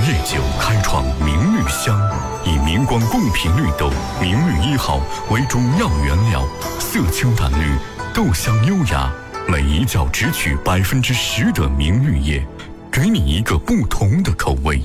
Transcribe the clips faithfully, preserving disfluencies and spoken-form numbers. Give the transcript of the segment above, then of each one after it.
日久开创明绿香，以明光贡品绿豆明绿一号为主要原料，色清淡绿，豆香优雅，每一角只取百分之十的明绿叶，给你一个不同的口味。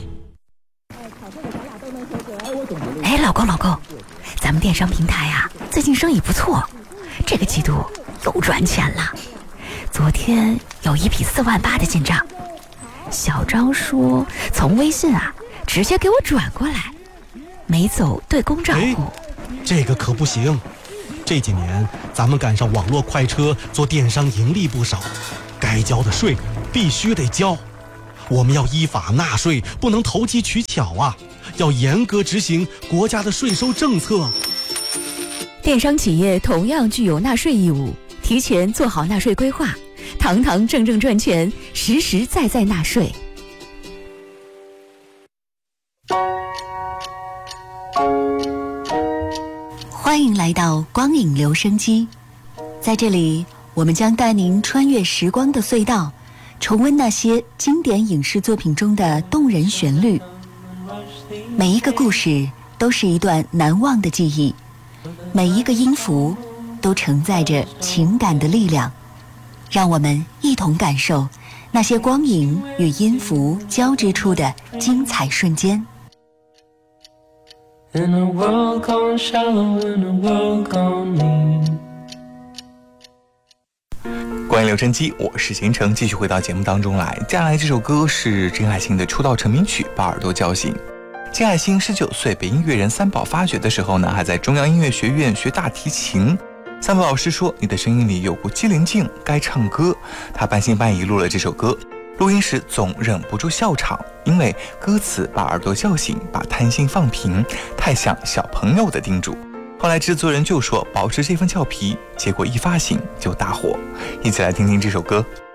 哎，老公老公，咱们电商平台啊，最近生意不错，这个季度又赚钱了。昨天有一笔四万八的进账，小张说从微信啊直接给我转过来，没走对公账户。 这个可不行，这几年咱们赶上网络快车，做电商盈利不少，该交的税必须得交。我们要依法纳税，不能投机取巧啊，要严格执行国家的税收政策。 电商企业同样具有纳税义务，提前做好纳税规划，堂堂正正赚钱，实实在在纳税。欢迎来到光影留声机，在这里我们将带您穿越时光的隧道，重温那些经典影视作品中的动人旋律。每一个故事都是一段难忘的记忆，每一个音符都承载着情感的力量。让我们一同感受那些光影与音符交织出的精彩瞬间。 In a world gone shallow, in a world gone mean。 关于留声机，我是贤成，继续回到节目当中来。接下来这首歌是陈海星的出道成名曲《把耳朵叫醒》。金海星十九岁被音乐人三宝发掘的时候呢，还在中央音乐学院学大提琴。三宝老师说：“你的声音里有股机灵劲，该唱歌。”他半信半疑录了这首歌，录音时总忍不住笑场，因为歌词把耳朵叫醒，把贪心放平，太像小朋友的叮嘱。后来制作人就说保持这份俏皮，结果一发行就大火。一起来听听这首歌。